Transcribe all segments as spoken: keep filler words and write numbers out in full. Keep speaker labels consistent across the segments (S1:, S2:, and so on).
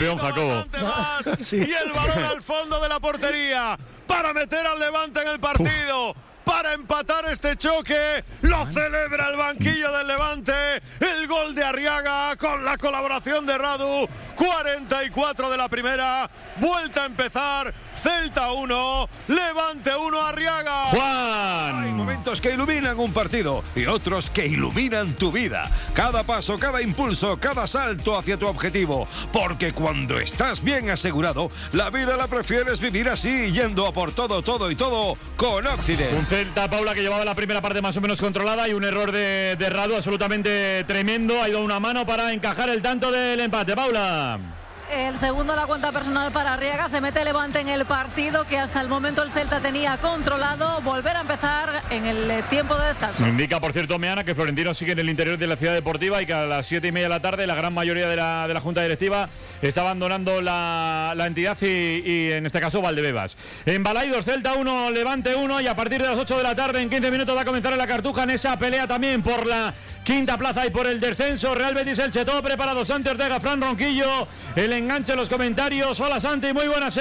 S1: campeón, Jacobo.
S2: Sí. Y el balón al fondo de la portería para meter al Levante en el partido. Uf. Para empatar este choque, lo celebra el banquillo del Levante, el gol de Arriaga con la colaboración de Radu, cuarenta y cuatro de la primera, vuelta a empezar, Celta uno, Levante uno, Arriaga.
S1: Juan.
S3: Hay momentos que iluminan un partido y otros que iluminan tu vida. Cada paso, cada impulso, cada salto hacia tu objetivo, porque cuando estás bien asegurado, la vida la prefieres vivir así, yendo a por todo, todo y todo con Occident.
S1: Un Celta, Paula, que llevaba la primera parte más o menos controlada y un error de, de Radu absolutamente tremendo. Ha ido una mano para encajar el tanto del empate, Paula.
S4: El segundo, la cuenta personal para Arriaga. Se mete Levante en el partido que hasta el momento el Celta tenía controlado. Volver a empezar en el tiempo de descanso.
S1: Indica, por cierto, Meana, que Florentino sigue en el interior de la ciudad deportiva y que a las siete y media de la tarde la gran mayoría de la, de la Junta Directiva está abandonando la, la entidad y, y en este caso Valdebebas. En Balaidos, Celta uno, Levante uno, y a partir de las ocho de la tarde, en quince minutos, va a comenzar en la Cartuja en esa pelea también por la quinta plaza y por el descenso. Real Betis Elche, todo preparado. Santi Ortega, Fran Ronquillo, el enganche en los comentarios. Hola Santi, muy buena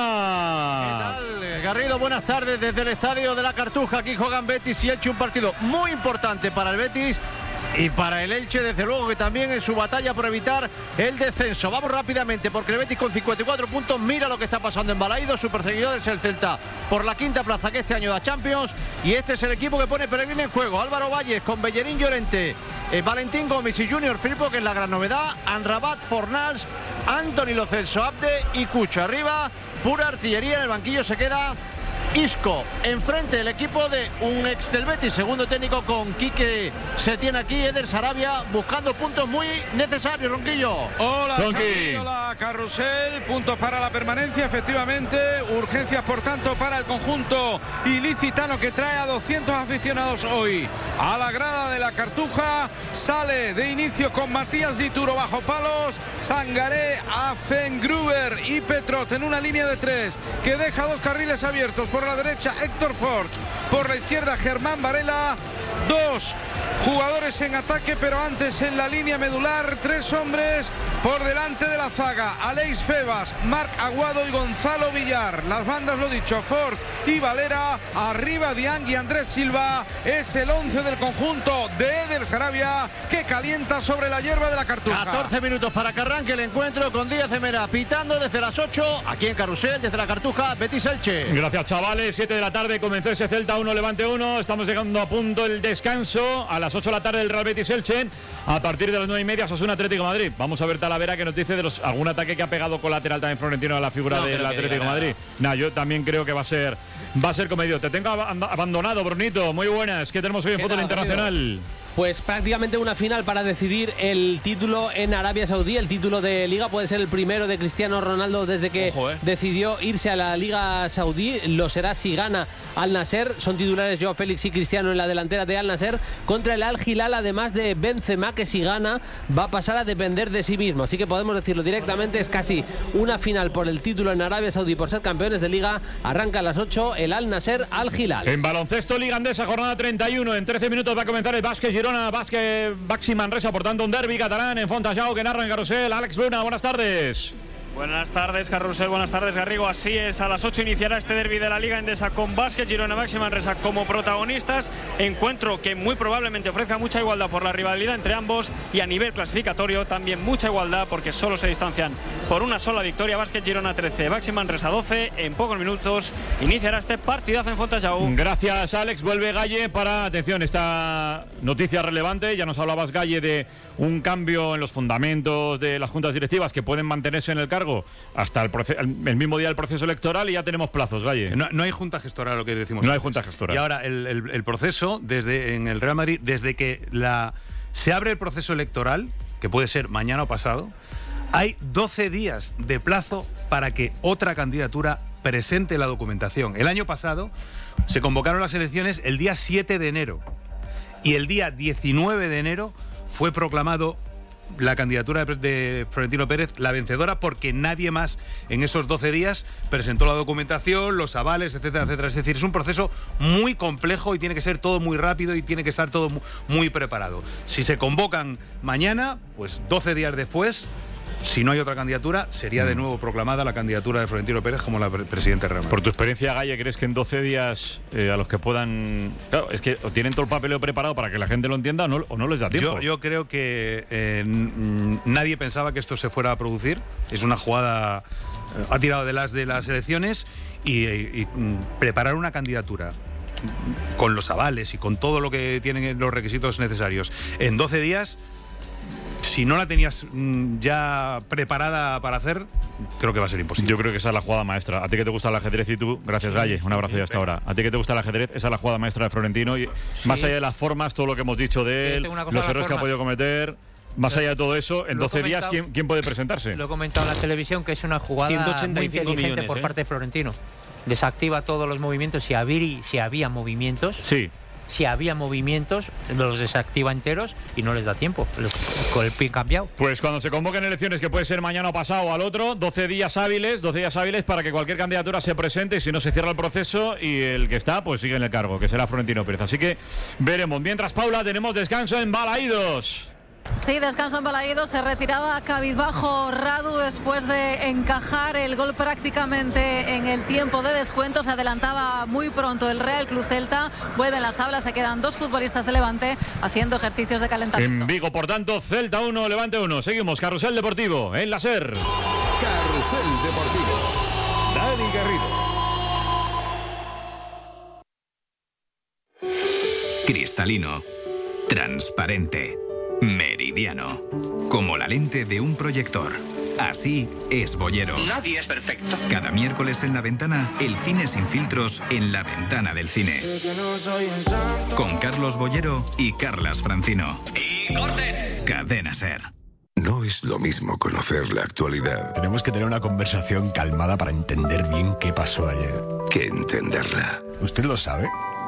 S1: Sevilla.
S5: ¿Qué tal, Garrido? Buenas tardes desde el estadio de la Cartuja. Aquí juegan Betis y Elche, un partido muy importante para el Betis y para el Elche, desde luego, que también en su batalla por evitar el descenso. Vamos rápidamente, porque el Betis con cincuenta y cuatro puntos mira lo que está pasando en Balaidos. Su perseguidor es el Celta por la quinta plaza, que este año da Champions, y este es el equipo que pone Peregrina en juego. Álvaro Valles con Bellerín, Llorente, eh, Valentín Gómez y Junior Firpo, que es la gran novedad. Anrabat, Fornals, Anthony Lo Celso, Abde y Cucho. Arriba, pura artillería. En el banquillo se queda Isco. Enfrente el equipo de un ex del Betis, segundo técnico con Quique Setién aquí, Eder Sarabia, buscando puntos muy necesarios. Ronquillo.
S6: Hola, Santi, hola, Carrusel. Puntos para la permanencia, efectivamente. Urgencias, por tanto, para el conjunto ilicitano, que trae a doscientos aficionados hoy a la grada de la Cartuja. Sale de inicio con Matías Dituro bajo palos, Sangaré, Afengruber y Petrot en una línea de tres que deja dos carriles abiertos. Por la derecha Héctor Ford, por la izquierda Germán Varela. Dos jugadores en ataque, pero antes en la línea medular tres hombres por delante de la zaga: Aleix Febas, Marc Aguado y Gonzalo Villar. Las bandas, lo dicho, Ford y Valera. Arriba Diang y Andrés Silva. Es el once del conjunto de Eder Sarabia, que calienta sobre la hierba de la Cartuja.
S5: catorce minutos para que arranque el encuentro, con Díaz de Mera pitando desde las ocho aquí en Carrusel, desde la Cartuja. Betis Elche.
S1: Gracias, chavales. siete de la tarde comenzó ese Celta uno, Levante uno. Estamos llegando a punto el descanso. A las ocho de la tarde el Real Betis Elche. A partir de las nueve y media Osasuna Atlético de Madrid. Vamos a ver Talavera que nos dice de los algún ataque que ha pegado colateral también Florentino a la figura no, del Atlético de Madrid. Nah, yo también creo que va a ser va a ser comedido. Te tengo ab abandonado, Brunito. Muy buenas. ¿Qué tenemos hoy en Fútbol Internacional?
S7: Pues prácticamente una final para decidir el título en Arabia Saudí. El título de Liga puede ser el primero de Cristiano Ronaldo desde que Ojo, eh. decidió irse a la Liga Saudí. Lo será si gana Al Nasser. Son titulares Joao Félix y Cristiano en la delantera de Al Nasser contra el Al Hilal, además de Benzema, que si gana va a pasar a depender de sí mismo. Así que podemos decirlo directamente, es casi una final por el título en Arabia Saudí por ser campeones de Liga. Arranca a las ocho el Al Nasser Al Hilal.
S1: En baloncesto, Liga Andesa, jornada treinta y uno. En trece minutos va a comenzar el básquet Girona, básquet Baxi Manresa, por tanto un derbi catalán en Fontajau que narra en Carrusel. Alex Luna, buenas tardes.
S8: Buenas tardes, Carrusel, buenas tardes, Garrigo. Así es, a las ocho iniciará este derbi de la Liga Endesa con básquet, Girona, Baxi Manresa como protagonistas. Encuentro que muy probablemente ofrezca mucha igualdad por la rivalidad entre ambos, y a nivel clasificatorio también mucha igualdad porque solo se distancian por una sola victoria. Básquet Girona trece, Baxi Manresa doce. En pocos minutos iniciará este partidazo en Fontajau.
S1: Gracias, Alex. Vuelve Galle para, atención, esta noticia relevante. Ya nos hablabas, Galle, de un cambio en los fundamentos de las juntas directivas que pueden mantenerse en el cargo hasta el, el mismo día del proceso electoral, y ya tenemos plazos, Galle.
S9: No, no hay junta gestora, lo que decimos.
S1: No hay junta gestora.
S9: Y ahora el, el, el proceso desde en el Real Madrid, desde que la, se abre el proceso electoral, que puede ser mañana o pasado, hay doce días de plazo para que otra candidatura presente la documentación. El año pasado se convocaron las elecciones el día siete de enero y el día diecinueve de enero fue proclamado la candidatura de Florentino Pérez la vencedora, porque nadie más en esos doce días presentó la documentación, los avales, etcétera, etcétera. Es decir, es un proceso muy complejo y tiene que ser todo muy rápido y tiene que estar todo muy preparado. Si se convocan mañana, pues doce días después si no hay otra candidatura, sería de nuevo proclamada la candidatura de Florentino Pérez como la pre presidente Real Madrid.
S1: Por tu experiencia, Galle, ¿crees que en doce días eh, a los que puedan... Claro, es que o tienen todo el papeleo preparado para que la gente lo entienda o no, o no les da tiempo?
S9: Yo, yo creo que eh, nadie pensaba que esto se fuera a producir. Es una jugada... Eh, ha tirado de las de las elecciones y, y, y preparar una candidatura con los avales y con todo lo que tienen los requisitos necesarios en doce días, si no la tenías mm, ya preparada para hacer, creo que va a ser imposible.
S1: Yo creo que esa es la jugada maestra. A ti que te gusta el ajedrez y tú, gracias Galle, un abrazo ya hasta ahora. A ti que te gusta el ajedrez, esa es la jugada maestra de Florentino y sí. Más allá de las formas, todo lo que hemos dicho de él, los errores que ha podido cometer. Más allá de todo eso, en doce días, ¿quién, ¿quién puede presentarse?
S10: Lo he comentado en la televisión, que es una jugada
S11: ciento ochenta y cinco
S10: muy inteligente
S11: millones,
S10: por
S11: ¿eh?
S10: parte de Florentino. Desactiva todos los movimientos. Si había, si había movimientos,
S1: sí.
S10: si había movimientos, los desactiva enteros y no les da tiempo. Con el pin cambiado.
S1: Pues cuando se convoquen elecciones, que puede ser mañana o pasado o al otro, doce días hábiles, doce días hábiles para que cualquier candidatura se presente y si no se cierra el proceso y el que está, pues sigue en el cargo, que será Florentino Pérez. Así que veremos. Mientras, Paula, tenemos descanso en Balaídos.
S4: Sí, descanso en Balaídos. Se retiraba cabizbajo Radu después de encajar el gol prácticamente en el tiempo de descuento. Se adelantaba muy pronto el Real Club Celta. Vuelven las tablas, se quedan dos futbolistas de Levante haciendo ejercicios de calentamiento.
S1: En Vigo, por tanto, Celta uno, Levante uno. Seguimos, Carrusel Deportivo, en la SER.
S3: Carrusel Deportivo. Dani Garrido.
S12: Cristalino. Transparente. Meridiano. Como la lente de un proyector. Así es Boyero.
S13: Nadie es perfecto.
S12: Cada miércoles en La Ventana, el cine sin filtros en la ventana del cine. Con Carlos Boyero y Carlas Francino.
S13: ¡Y corten!
S12: Cadena SER.
S14: No es lo mismo conocer la actualidad.
S15: Tenemos que tener una conversación calmada para entender bien qué pasó ayer.
S14: Que entenderla.
S15: ¿Usted lo sabe?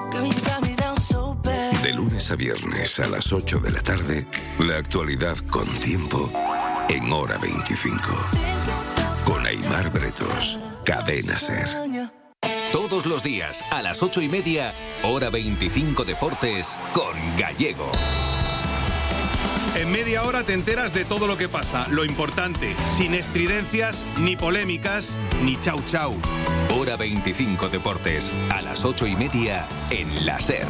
S14: De lunes a viernes a las ocho de la tarde, la actualidad con tiempo en Hora veinticinco. Con Aimar Bretos, Cadena SER.
S16: Todos los días a las ocho y media, Hora veinticinco Deportes con Gallego.
S9: En media hora te enteras de todo lo que pasa, lo importante, sin estridencias, ni polémicas, ni chau chau.
S16: Hora veinticinco Deportes, a las ocho y media en la SER.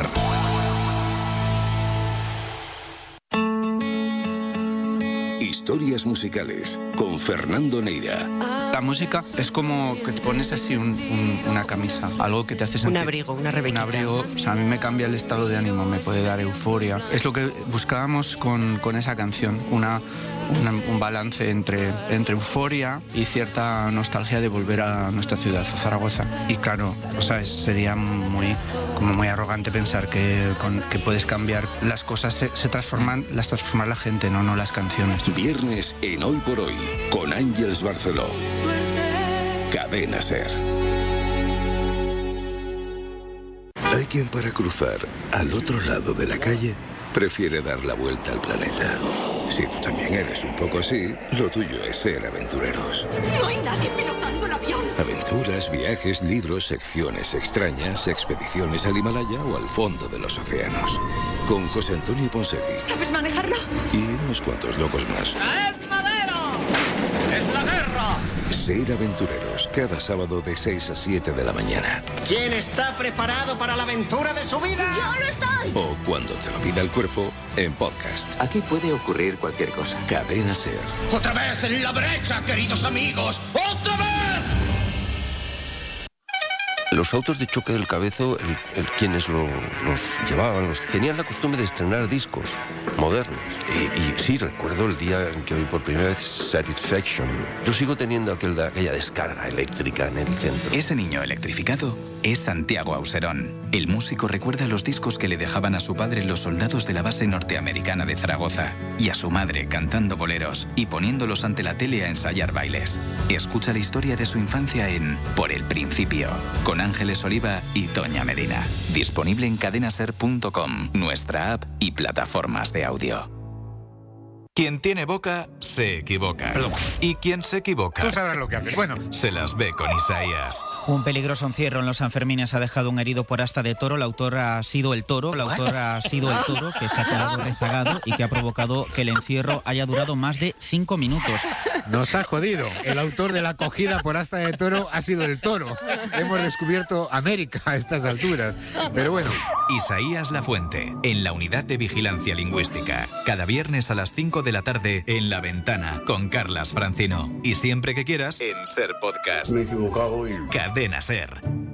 S14: Historias musicales con Fernando Neira.
S17: La música es como que te pones así un, un, una camisa, algo que te hace sentir...
S18: Un abrigo, una rebequita.
S17: Un abrigo, o sea, a mí me cambia el estado de ánimo, me puede dar euforia. Es lo que buscábamos con, con esa canción, una, una, un balance entre, entre euforia y cierta nostalgia de volver a nuestra ciudad, a Zaragoza. Y claro, o sea, sería muy, como muy arrogante pensar que, con, que puedes cambiar. Las cosas se, se transforman, las transforma la gente, no, no las canciones.
S14: Viernes en Hoy por Hoy, con Ángeles Barceló. Cadena SER. Hay quien para cruzar al otro lado de la calle prefiere dar la vuelta al planeta. Si tú también eres un poco así, lo tuyo es ser aventureros.
S19: No hay nadie pilotando el avión.
S14: Aventuras, viajes, libros, secciones extrañas, expediciones al Himalaya o al fondo de los océanos. Con José Antonio Ponseti.
S19: ¿Sabes manejarlo?
S14: Y unos cuantos locos más.
S13: ¡Es madero! ¡Es la guerra!
S14: Ser aventureros, cada sábado de seis a siete de la mañana.
S13: ¿Quién está preparado para la aventura de su vida?
S19: ¡Yo lo estoy!
S14: O cuando te lo pida el cuerpo, en podcast.
S16: Aquí puede ocurrir cualquier cosa.
S14: Cadena SER.
S13: ¡Otra vez en la brecha, queridos amigos! ¡Otra vez!
S20: Los autos de choque del Cabezo, el, el, quienes lo, los llevaban, los, tenían la costumbre de estrenar discos modernos. Y, y sí, recuerdo el día en que oí por primera vez Satisfaction. Yo sigo teniendo aquel, aquella descarga eléctrica en el centro.
S12: Ese niño electrificado es Santiago Auserón. El músico recuerda los discos que le dejaban a su padre los soldados de la base norteamericana de Zaragoza y a su madre cantando boleros y poniéndolos ante la tele a ensayar bailes. Escucha la historia de su infancia en Por el Principio, con Ángeles Oliva y Toña Medina. Disponible en cadenaser punto com, nuestra app y plataformas de audio. Quien tiene boca, se equivoca.
S21: Perdón.
S12: Y quien se equivoca...
S21: Tú sabrás lo que haces. Bueno.
S12: Se las ve con Isaías.
S22: Un peligroso encierro en los Sanfermines ha dejado un herido por asta de toro. La autora ha sido el toro. La autora ha sido el toro que se ha quedado rezagado y que ha provocado que el encierro haya durado más de cinco minutos.
S11: Nos ha jodido. El autor de la acogida por asta de toro ha sido el toro. Hemos descubierto América a estas alturas. Pero bueno.
S12: Isaías Lafuente, en la Unidad de Vigilancia Lingüística. Cada viernes a las cinco de la tarde en La Ventana con Carlas Francino. Y siempre que quieras en Ser Podcast.
S18: Me he equivocado y...
S12: Cadena Ser.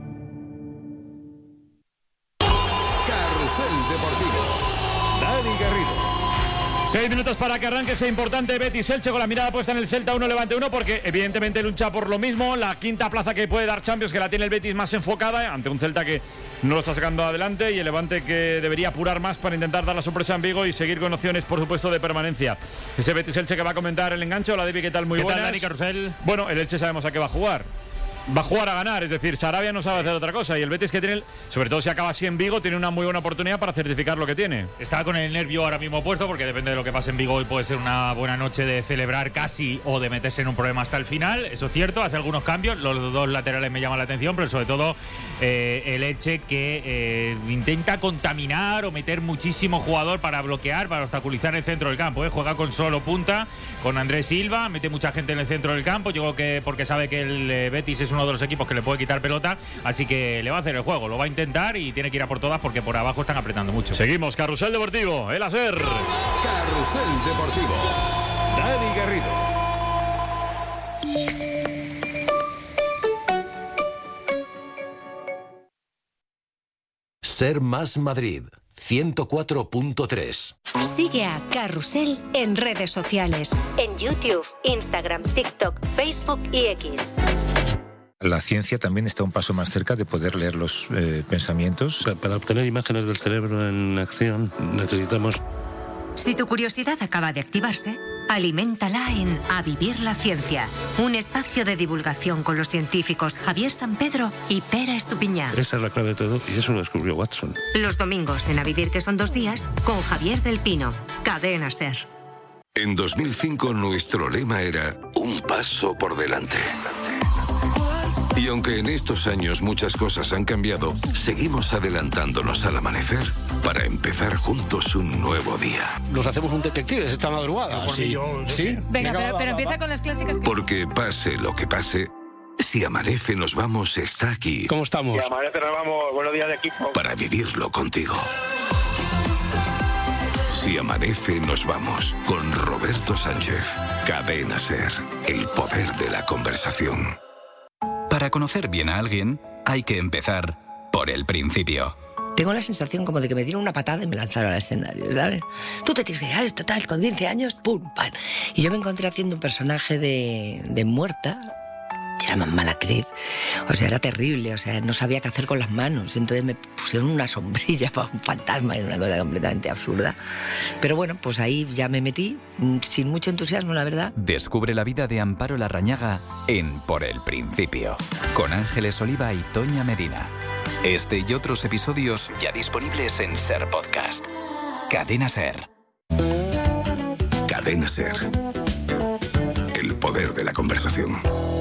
S3: Carrusel Deportivo. Dani Garrido.
S1: Seis minutos para que arranque ese importante Betis-Elche con la mirada puesta en el Celta uno Levante uno, porque evidentemente lucha por lo mismo, la quinta plaza que puede dar Champions, que la tiene el Betis más enfocada ante un Celta que no lo está sacando adelante, y el Levante que debería apurar más para intentar dar la sorpresa en Vigo y seguir con opciones, por supuesto, de permanencia. Ese Betis-Elche que va a comentar el enganche. Hola, David, ¿qué tal? Muy
S21: ¿Qué
S1: buenas.
S21: tal, Dani Carrusel?
S1: Bueno, el Elche sabemos a qué va a jugar. Va a jugar a ganar, es decir, Sarabia no sabe hacer otra cosa, y el Betis, que tiene, sobre todo si acaba así en Vigo, tiene una muy buena oportunidad para certificar lo que tiene.
S21: Está con el nervio ahora mismo puesto, porque depende de lo que pase en Vigo, hoy puede ser una buena noche de celebrar casi o de meterse en un problema hasta el final. Eso es cierto, hace algunos cambios, los dos laterales me llaman la atención, pero sobre todo eh, el Elche, que eh, intenta contaminar o meter muchísimo jugador para bloquear, para obstaculizar el centro del campo. ¿eh? Juega con solo punta, con Andrés Silva, mete mucha gente en el centro del campo, yo creo que porque sabe que el eh, Betis es uno de los equipos que le puede quitar pelota, así que le va a hacer el juego, lo va a intentar y tiene que ir a por todas porque por abajo están apretando mucho.
S1: Seguimos, Carrusel Deportivo, el Aser.
S3: Carrusel Deportivo. Dani Garrido.
S23: Ser Más Madrid, ciento cuatro punto tres.
S24: Sigue a Carrusel en redes sociales, en YouTube, Instagram, TikTok, Facebook y X.
S25: La ciencia también está un paso más cerca de poder leer los eh, pensamientos.
S26: Para obtener imágenes del cerebro en acción necesitamos...
S24: Si tu curiosidad acaba de activarse, aliméntala en A Vivir la Ciencia, un espacio de divulgación con los científicos Javier San Pedro y Pera Estupiñán.
S26: Esa es la clave de todo y eso lo descubrió Watson.
S24: Los domingos en A Vivir, que son dos días, con Javier del Pino, Cadena Ser.
S14: En dos mil cinco nuestro lema era un paso por delante. Y aunque en estos años muchas cosas han cambiado, seguimos adelantándonos al amanecer para empezar juntos un nuevo día.
S27: Nos hacemos un detectives esta madrugada. Sí. ¿Sí?
S28: Venga, pero, pero empieza con las clásicas.
S14: Porque pase lo que pase, Si amanece nos vamos está aquí.
S27: ¿Cómo estamos?
S28: Si amanece nos vamos. Buenos días de equipo.
S14: Para vivirlo contigo. Si amanece nos vamos con Roberto Sánchez. Cadena Ser, el poder de la conversación.
S12: Para conocer bien a alguien, hay que empezar por el principio.
S29: Tengo la sensación como de que me dieron una patada y me lanzaron al escenario, ¿sabes? Tú te tienes que llegar, es total, con quince años, pum, pam. Y yo me encontré haciendo un personaje de, de muerta, que era más mala actriz. O sea, era terrible, o sea, no sabía qué hacer con las manos. Entonces me pusieron una sombrilla para un fantasma, y una cosa completamente absurda. Pero bueno, pues ahí ya me metí, sin mucho entusiasmo, la verdad.
S12: Descubre la vida de Amparo Larrañaga en Por el Principio, con Ángeles Oliva y Toña Medina. Este y otros episodios ya disponibles en Ser Podcast. Cadena Ser.
S14: Cadena Ser. El poder de la conversación.